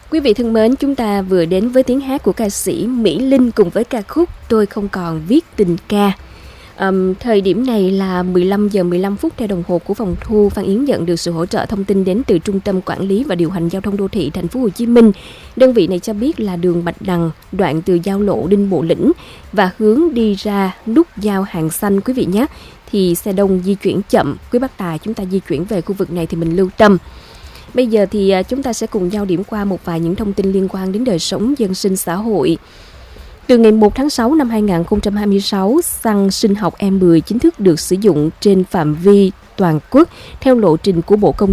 Quý vị thân mến, chúng ta vừa đến với tiếng hát của ca sĩ Mỹ Linh cùng với ca khúc Tôi Không Còn Viết Tình Ca. Thời điểm này là 15 giờ 15 phút theo đồng hồ của phòng thu. Phan Yến nhận được sự hỗ trợ thông tin đến từ Trung tâm Quản lý và Điều hành Giao thông Đô thị Thành phố Hồ Chí Minh. Đơn vị này cho biết là đường Bạch Đằng, đoạn từ giao lộ Đinh Bộ Lĩnh và hướng đi ra nút giao Hàng Xanh quý vị nhé, thì xe đông di chuyển chậm. Quý bác tài chúng ta di chuyển về khu vực này thì mình lưu tâm. Bây giờ thì chúng ta sẽ cùng nhau điểm qua một vài những thông tin liên quan đến đời sống dân sinh xã hội. Từ ngày 1 tháng 6 năm 2026, xăng sinh học E10 chính thức được sử dụng trên phạm vi toàn quốc theo lộ trình của Bộ Công